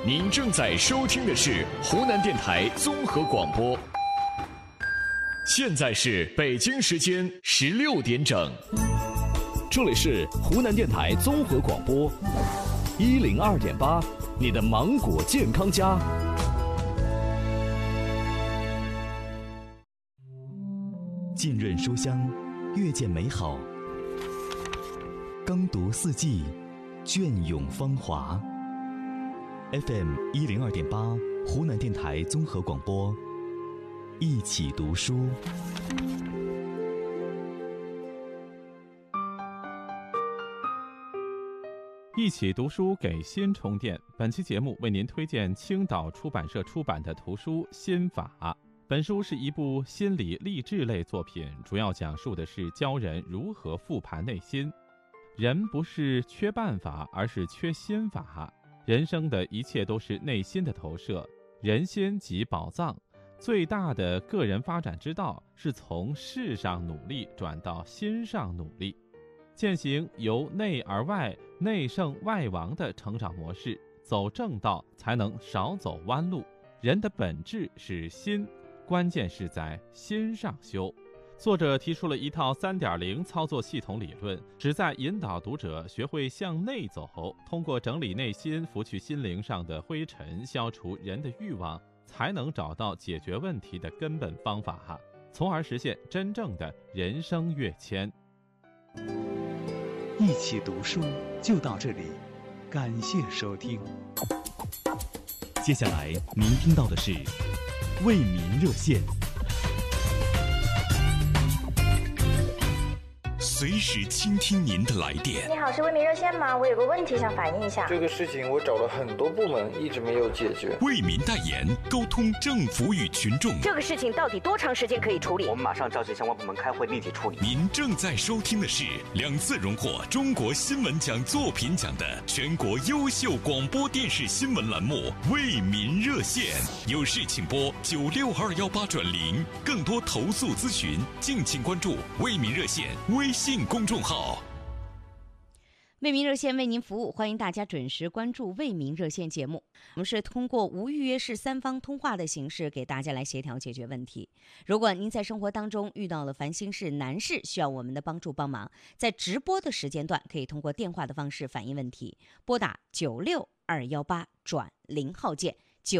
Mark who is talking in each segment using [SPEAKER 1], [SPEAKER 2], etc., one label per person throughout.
[SPEAKER 1] 您正在收听的是湖南电台综合广播，现在是北京时间16点整，
[SPEAKER 2] 这里是湖南电台综合广播102.8，你的芒果健康家。
[SPEAKER 3] 浸润书香，阅见美好；耕读四季，隽永芳华。FM 102.8，湖南电台综合广播，一起读书。
[SPEAKER 4] 一起读书给心充电。本期节目为您推荐青岛出版社出版的图书《心法》。本书是一部心理励志类作品，主要讲述的是教人如何复盘内心。人不是缺办法，而是缺心法。人生的一切都是内心的投射，人心即宝藏。最大的个人发展之道是从事上努力转到心上努力，践行由内而外、内胜外王的成长模式，走正道才能少走弯路。人的本质是心，关键是在心上修。作者提出了一套 3.0 操作系统理论，旨在引导读者学会向内走，通过整理内心，拂去心灵上的灰尘，消除人的欲望，才能找到解决问题的根本方法，从而实现真正的人生跃迁。
[SPEAKER 5] 一起读书就到这里，感谢收听。
[SPEAKER 3] 接下来您听到的是为民热线。
[SPEAKER 6] 随时倾听您的来电。
[SPEAKER 7] 你好，是为民热线吗？我有个问题想反映一下。
[SPEAKER 8] 这个事情我找了很多部门，一直没有解决。
[SPEAKER 6] 为民代言，沟通政府与群众。
[SPEAKER 7] 这个事情到底多长时间可以处理？
[SPEAKER 9] 我们马上召集相关部门开会，立即处理。
[SPEAKER 6] 您正在收听的是2次荣获中国新闻奖作品奖的全国优秀广播电视新闻栏目《为民热线》，有事请拨96218转0，更多投诉咨询，敬请关注为民热线微信公众号。
[SPEAKER 10] 为民热线为您服务，欢迎大家准时关注为民热线节目。我们是通过无预约式3方通话的形式给大家来协调解决问题。如果您在生活当中遇到了烦心事难事，需要我们的帮助帮忙，在直播的时间段可以通过电话的方式反映问题，拨打96218转0号键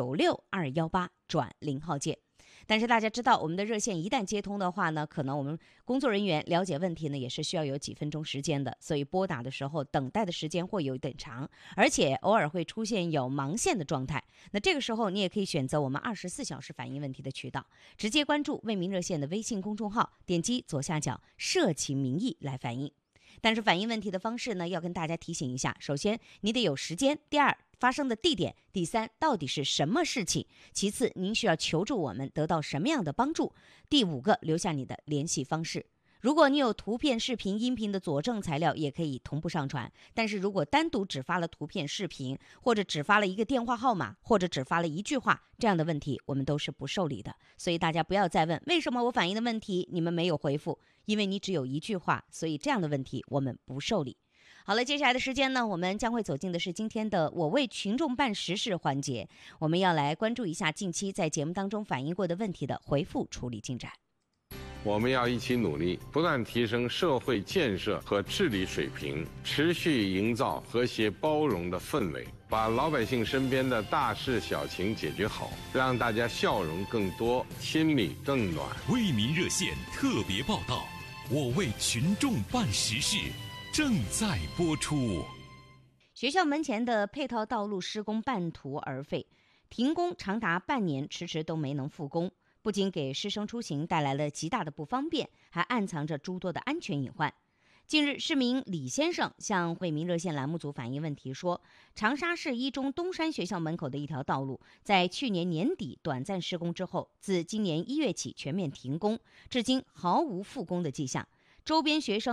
[SPEAKER 10] ，96218转0号键。但是大家知道，我们的热线一旦接通的话呢，可能我们工作人员了解问题呢，也是需要有几分钟时间的，所以拨打的时候等待的时间会有一点长，而且偶尔会出现有忙线的状态。那这个时候你也可以选择我们24小时反映问题的渠道，直接关注为民热线的微信公众号，点击左下角社情民意来反映。但是反映问题的方式呢，要跟大家提醒一下，首先你得有时间，第二发生的地点，第三到底是什么事情，其次您需要求助我们得到什么样的帮助，第5个留下你的联系方式。如果你有图片、视频、音频的佐证材料，也可以同步上传。但是如果单独只发了图片、视频，或者只发了一个电话号码，或者只发了一句话，这样的问题我们都是不受理的。所以大家不要再问为什么我反映的问题你们没有回复，因为你只有一句话，所以这样的问题我们不受理。好了，接下来的时间呢，我们将会走进的是今天的我为群众办实事环节，我们要来关注一下近期在节目当中反映过的问题的回复处理进展。
[SPEAKER 11] 我们要一起努力，不断提升社会建设和治理水平，持续营造和谐包容的氛围，把老百姓身边的大事小情解决好，让大家笑容更多，心里更暖。
[SPEAKER 6] 为民热线特别报道，我为群众办实事，正在播出。
[SPEAKER 10] 学校门前的配套道路施工半途而废，停工长达半年，迟迟都没能复工，不仅给师生出行带来了极大的不方便，还暗藏着诸多的安全隐患。近日，市民李先生向为民热线栏目组反映问题说，长沙市一中东山学校门口的一条道路，在去年年底短暂施工之后，自今年1月起全面停工，至今毫无复工的迹象，周边学生